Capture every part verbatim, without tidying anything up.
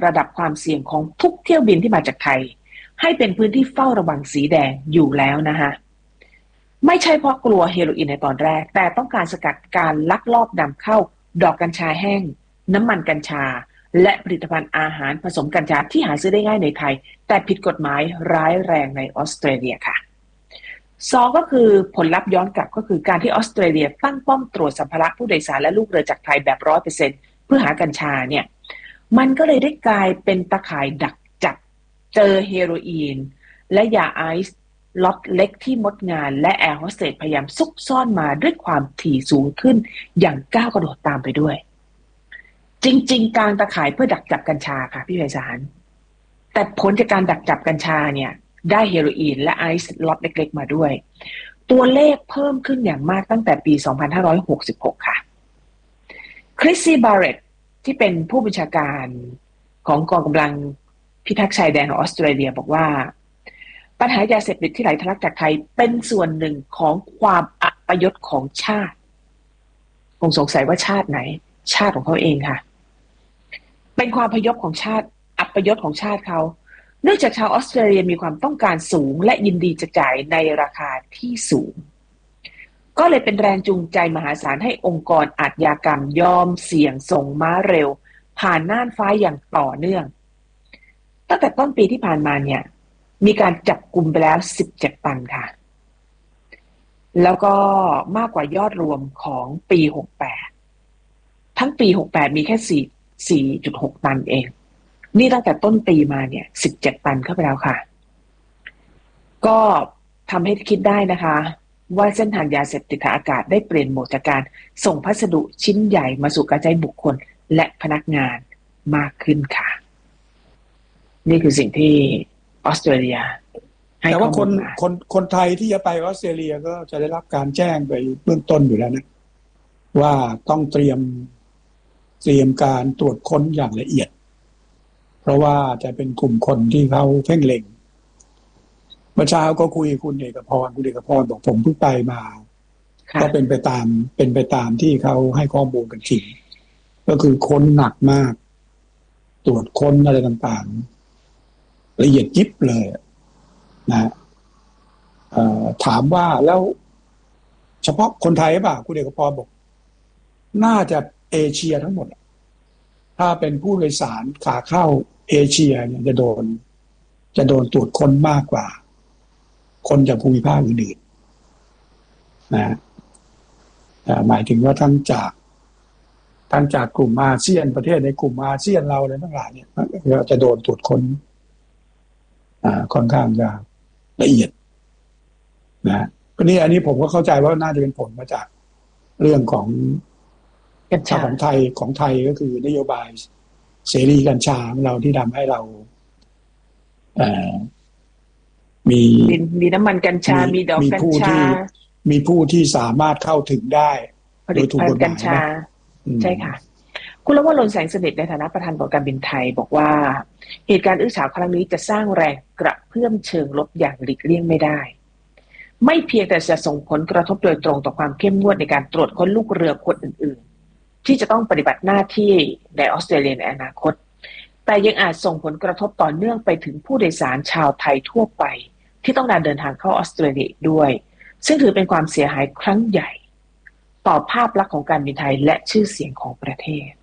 ระดับความเสี่ยงของทุกเที่ยวบินที่มาจากไทยให้เป็นพื้นที่เฝ้าระวังสีแดงอยู่แล้วนะคะไม่ใช่เพราะกลัวเฮโรอีนในตอนแรกแต่ต้องการสกัดการลักลอบนำเข้าดอกกัญชาแห้งน้ำมันกัญชาและผลิตภัณฑ์อาหารผสมกัญชาที่หาซื้อได้ง่ายในไทยแต่ผิดกฎหมายร้ายแรงในออสเตรเลียค่ะสองก็คือผลลัพธ์ย้อนกลับก็คือการที่ออสเตรเลียตั้งป้อมตรวจสัมภาระผู้โดยสารและลูกเรือจากไทยแบบ ร้อยเปอร์เซ็นต์ เพื่อหากัญชาเนี่ยมันก็เลยได้กลายเป็นตะข่ายดักจับเจอเฮโรอีนและยาไอซ์ล็อตเล็กที่มดงานและแอร์โฮสเตสพยายามซุกซ่อนมาด้วยความถี่สูงขึ้นอย่างก้าวกระโดดตามไปด้วยจริงๆการตะข่ายเพื่อดักจับกัญชาค่ะพี่ไพศาลแต่ผลจากการดักจับกัญชาเนี่ยได้เฮโรอีนและไอซ์ล็อตเล็กๆมาด้วยตัวเลขเพิ่มขึ้นอย่างมากตั้งแต่ปีสองพันห้าร้อยหกสิบหกค่ะคริสซี่บาร์เรตที่เป็นผู้บัญชาการของกองกำลังพิทักษ์ชายแดนของออสเตรเลียบอกว่าปัญหายาเสพติดที่ไหลทะลักจากไทยเป็นส่วนหนึ่งของความอัปยศของชาติคงสงสัยว่าชาติไหนชาติของเขาเองค่ะเป็นความพยศของชาติอัปยศของชาติเขาเนื่องจากชาวออสเตรเลียมีความต้องการสูงและยินดีจะจ่ายในราคาที่สูงก็เลยเป็นแรงจูงใจมหาศาลให้องค์กรอาชญากรรมยอมเสี่ยงส่งม้าเร็วผ่านน่านฟ้าอย่างต่อเนื่องตั้งแต่ต้นปีที่ผ่านมาเนี่ยมีการจับกุมไปแล้วสิบเจ็ดตันค่ะแล้วก็มากกว่ายอดรวมของปีหกสิบแปดทั้งปีหกสิบแปดมีแค่ สี่จุดหก ตันเองนี่ตั้งแต่ต้นปีมาเนี่ยสิบเจ็ดตันเข้าไปแล้วค่ะก็ทำให้คิดได้นะคะว่าเส้นทางยาเสพติดทางอากาศได้เปลี่ยนโหมดจากการส่งพัสดุชิ้นใหญ่มาสู่กระจายบุคคลและพนักงานมากขึ้นค่ะนี่คือสิ่งที่ออสเตรเลียให้ข้อมูลมาแต่ว่าคนคนคนไทยที่จะไปออสเตรเลียก็จะได้รับการแจ้งไปเบื้องต้นอยู่แล้วนะว่าต้องเตรียมเตรียมการตรวจค้นอย่างละเอียดเพราะว่าจะเป็นกลุ่มคนที่เขาเพ่งเล็งเมื่อเช้าก็คุยคุณเอกพรคุณเอกพรบอกผมเพิ่งไปมาก็เป็นไปตามเป็นไปตามที่เขาให้ข้อมูลกันจริงก็คือค้นหนักมากตรวจค้นอะไรต่างๆละเอียดยิบเลยนะถามว่าแล้วเฉพาะคนไทยหรือเปล่าคุณเอกพรบอกน่าจะเอเชียทั้งหมดถ้าเป็นผู้โดยสารขาเข้าเอเชียเนี่ยจะโดนจะโดนตรวจค้นมากกว่าคนจากภูมิภาคอื่นๆนะหมายถึงว่าทั้งจากทั้งจากกลุ่มอาเซียนประเทศในกลุ่มอาเซียนเราเลยทั้งหลายเนี่ยจะโดนตรวจค้นอ่าค่อนข้างจะละเอียดนะก็นี่อันนี้ผมก็เข้าใจว่าน่าจะเป็นผลมาจากเรื่องของกัญชาของไทยของไทยก็คือนโยบายเสรีกัญชาของเราที่ทำให้เราเอ่อมีมีน้ำมันกัญชามีดอกกัญชามีผู้ที่สามารถเข้าถึงได้โดยถูกกฎหมายใช่ค่ะคุณละวรนแสงสนิทในฐานะประธานบอร์ดการบินไทยบอกว่าเหตุการณ์อื้อฉาวครั้งนี้จะสร้างแรงกระเพื่อมเชิงลบอย่างหลีกเลี่ยงไม่ได้ไม่เพียงแต่จะส่งผลกระทบโดยตรงต่อความเข้มงวดในการตรวจค้นลูกเรือคนอื่นๆที่จะต้องปฏิบัติหน้าที่ในออสเตรเลียในอนาคตแต่ยังอาจส่งผลกระทบต่อเนื่องไปถึงผู้โดยสารชาวไทยทั่วไปที่ต้องการเดินทางเข้าออสเตรเลียด้วยซึ่งถือเป็นความเสียหายครั้งใหญ่ต่อภาพลักษณ์ของการบินไทยและชื่อเสียงของประเทศ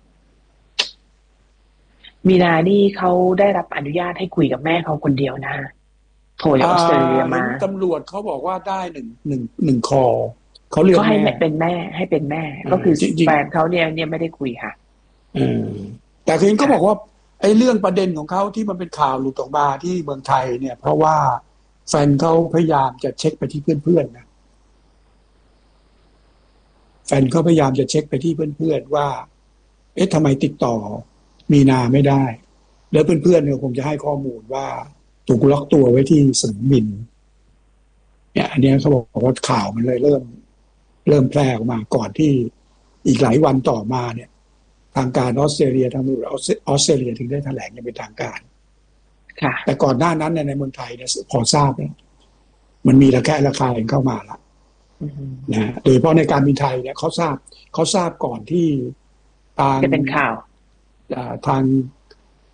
มีนานี่เขาได้รับอนุญาตให้คุยกับแม่เขาคนเดียวนะโทรจากออสเตรเลียมาตำรวจเขาบอกว่าได้หนึ่งหนึ่งหนึ่งคอเขาเรียกก็ให้เป็นแม่ให้เป็นแม่ก็คือแฟนเขาเนี่ยเนี่ยไม่ได้คุยค่ะอืมแต่คือเขาบอกว่าไอ้เรื่องประเด็นของเขาที่มันเป็นข่าวหลุดออกมาที่เมืองไทยเนี่ยเพราะว่าแฟนเขาพยายามจะเช็คไปที่เพื่อนๆนะแฟนเขาพยายามจะเช็คไปที่เพื่อนๆว่าเอ๊ะทำไมติดต่อมีนาไม่ได้แล้วเพื่อนๆเนี่ยคงจะให้ข้อมูลว่าถูกล็อกตัวไว้ที่สนามบินเนี่ยอันนี้เขาบอกว่าข่าวมันเลยเริ่มเริ่มแพร่ออกมาก่อนที่อีกหลายวันต่อมาเนี่ยทางการออสเตรเลียทางตำรวจออสเตรเลียถึงได้แถลงอย่างเป็นทางการแต่ก่อนหน้านั้นในเมืองไทยเนี่ยพอทราบเนี่ยมันมีระแคะระคายเข้ามาละนะโดยเฉพาะในการบินไทยเนี่ยเขาทราบเขาทราบก่อนที่ทางจะเป็นข่าวทาง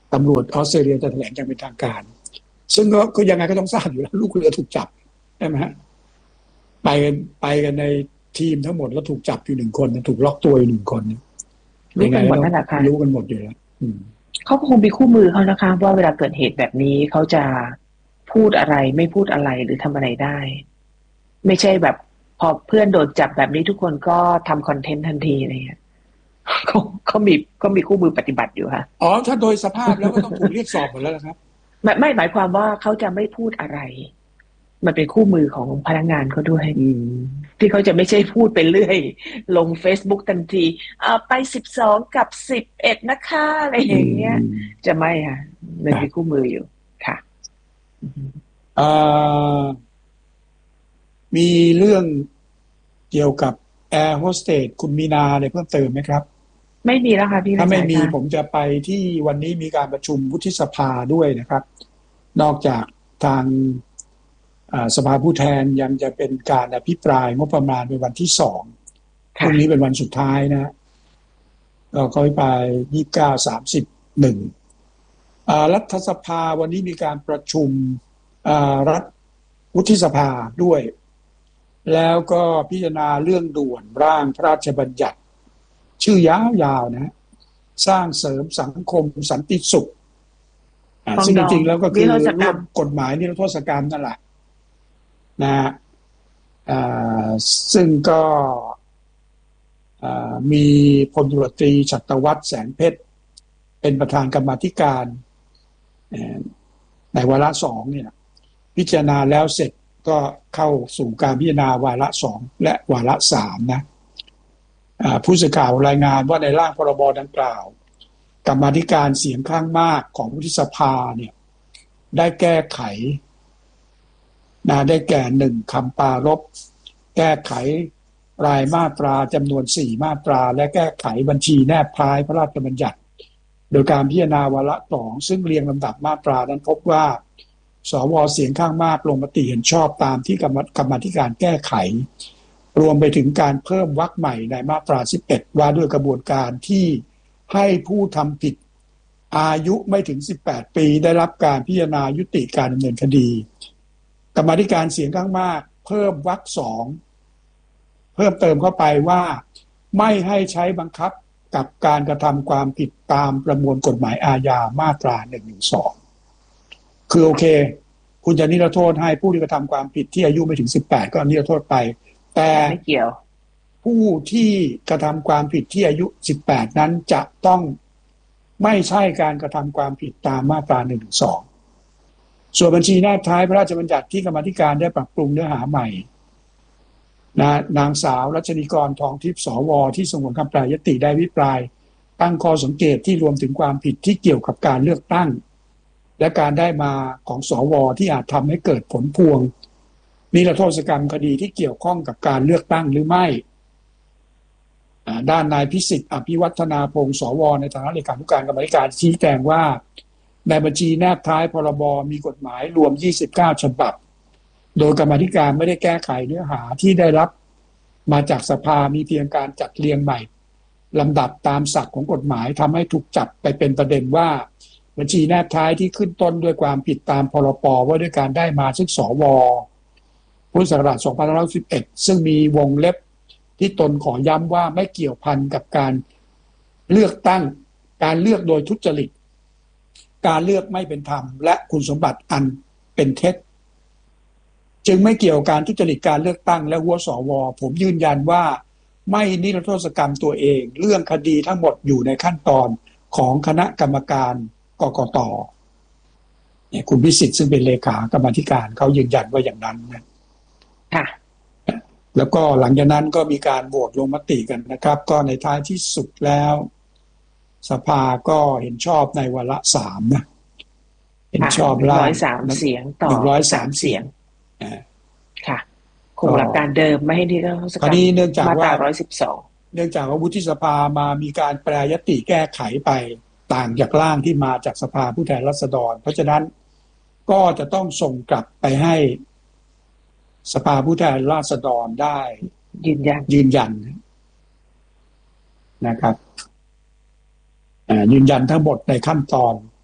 ตำรวจออสเตรเลียจะแถลงอย่างเป็นทางการซึ่งก็ก็ยังไงก็ต้องทราบอยู่แล้วลูกเรือถูกจับใช่ไหมฮะไปกันไปกันในทีมทั้งหมดแล้วถูกจับอยู่หนึ่งคนถูกล็อกตัวอยู่หนึ่งคนรู้กันหมดนั่นแหละค่ะรู้กันหมดอยู่แล้วเขาก็คงมีคู่มือเขานะคะว่าเวลาเกิดเหตุแบบนี้เขาจะพูดอะไรไม่พูดอะไรหรือทำอะไรได้ไม่ใช่แบบพอเพื่อนโดนจับแบบนี้ทุกคนก็ทำคอนเทนต์ทันทีอะไรเงี้ยเขาเขามีเขามีคู่มือปฏิบัติอยู่ค่ะอ๋อถ้าโดยสภาพแล้วก็ต้องถูกเรียกสอบหมดแล้วนะครับไม่ไม่หมายความว่าเขาจะไม่พูดอะไรมันเป็นคู่มือของพนักงานเขาด้วยที่เขาจะไม่ใช่พูดไปเรื่อยลง Facebook ทันทีอ่าไปสิบสองกับสิบเอ็ดนะคะอะไรอย่างเงี้ยจะไม่ค่ะมันมีคู่มืออยู่ค่ะอ่ามีเรื่องเกี่ยวกับแอร์โฮสเตสคุณมีนาอะไรเพิ่มเติมไหมครับไม่มีแล้วค่ะพี่ถ้าไม่มีผมจะไปที่วันนี้มีการประชุมวุฒิสภาด้วยนะครับนอกจากทางสภาผู้แทนยังจะเป็นการอภิปรายงบประมาณในวันที่สองพรุ่งนี้เป็นวันสุดท้ายนะก็ค่อยไปยี่สิบเก้าสามสิบหนึ่งรัฐสภาวันนี้มีการประชุมรัฐวุฒิสภาด้วยแล้วก็พิจารณาเรื่องด่วนร่างพระราชบัญญัติชื่อยาวๆนะสร้างเสริมสังคมสันติสุขซึ่งจริงๆแล้วก็คือร่วมกฎหมายนิรโทษกรรมนั่นแหละนะฮะซึ่งก็มีพลตำรวจตรีฉัตรวัฒน์แสงเพชรเป็นประธานกรรมาธิการในวาระสองเนี่ยพิจารณาแล้วเสร็จก็เข้าสู่การพิจารณาวาระสองและวาระสามนะผู้สื่อข่าวรายงานว่าในร่างพรบดังกล่าวกรรมาธิการเสียงข้างมากของวุฒิสภาเนี่ยได้แก้ไขนะได้แก่หนึ่งคำปรารภแก้ไขรายมาตราจำนวนสี่มาตราและแก้ไขบัญชีแนบท้ายพระราชบัญญัติโดยการพิจารณาวาระสองซึ่งเรียงลำดับมาตรานั้นพบว่าสวเสียงข้างมากลงมติเห็นชอบตามที่กรรมาธิการแก้ไขรวมไปถึงการเพิ่มวรรคใหม่ในมาตราสิบเอ็ดว่าด้วยกระบวนการที่ให้ผู้ทำผิดอายุไม่ถึงสิบแปดปีได้รับการพิจารณายุติการดำเนินคดีกรรมาธิการเสียงข้างมากเพิ่มวรรคสองเพิ่มเติมเข้าไปว่าไม่ให้ใช้บังคับกับการกระทำความผิดตามประมวลกฎหมายอาญามาตราหนึ่งหนึ่งสองคือโอเคคุณจะนิรโทษให้ผู้ที่กระทำความผิดที่อายุไม่ถึงสิบแปดก็นิรโทษไปแต่ไม่เกี่ยวผู้ที่กระทำความผิดที่อายุสิบแปดนั้นจะต้องไม่ใช่การกระทำความผิดตามมาตราหนึ่งหนึ่งสองส่วนบัญชีแนบท้ายพระราชบัญญัติที่กรรมาธิการได้ปรับปรุงเนื้อหาใหม่นะนางสาวรัชนีกรทองทิพย์สวที่สงวนคำแปรยติได้วิปรายตั้งข้อสังเกตที่รวมถึงความผิดที่เกี่ยวกับการเลือกตั้งและการได้มาของสวที่อาจทำให้เกิดผลพวงนิรโทษกรรมคดีที่เกี่ยวข้องกับการเลือกตั้งหรือไม่ด้านนายพิสิทธิ์อภิวัฒนาพงศ์สวในฐานะเลขานุการกรรมาธิการชี้แจงว่าในบัญชีแนบท้ายพรบมีกฎหมายรวมยี่สิบเก้าฉบับโดยกรรมาธิการไม่ได้แก้ไขเนื้อหาที่ได้รับมาจากสภามีเพียงการจัดเรียงใหม่ลำดับตามศักดิ์ของกฎหมายทำให้ถูกจับไปเป็นประเด็นว่าบัญชีแนบท้ายที่ขึ้นต้นด้วยความผิดตามพรบว่าด้วยการได้มาซึ่งสวพุทธศักราชสองพันห้าร้อยสิบเอ็ดซึ่งมีวงเล็บที่ตนขอย้ำว่าไม่เกี่ยวพันกับการเลือกตั้งการเลือกโดยทุจริตการเลือกไม่เป็นธรรมและคุณสมบัติอันเป็นเท็จจึงไม่เกี่ยวกับการทุจริตการเลือกตั้งและหัวสวผมยืนยันว่าไม่นิรโทษกรรมตัวเองเรื่องคดีทั้งหมดอยู่ในขั้นตอนของคณะกรรมการกกต.เนี่ยคุณพิสิทธิ์ซึ่งเป็นเลขากรรมาธิการเขายืนยันว่าอย่างนั้นนะค่ะแล้วก็หลังจากนั้นก็มีการโหวตลงมติกันนะครับก็ในท้ายที่สุดแล้วสภาก็เห็นชอบในวาระสามนะเห็นชอบร่างหนึ่งร้อยสามเสียงต่อหนึ่งร้อยสามเสียงค่ะคงหลักการเดิมไม่ให้นิรโทษกรรมมาตราหนึ่งร้อยสิบสองเนื่องจากว่าวุฒิสภามามีการแปรยติแก้ไขไปต่างจากร่างที่มาจากสภาผู้แทนราษฎรเพราะฉะนั้นก็จะต้องส่งกลับไปให้สภาผู้แทนราษฎรได้ยืนยันยืนยันนะครับยืนยันทั้งหมดในขั้นตอน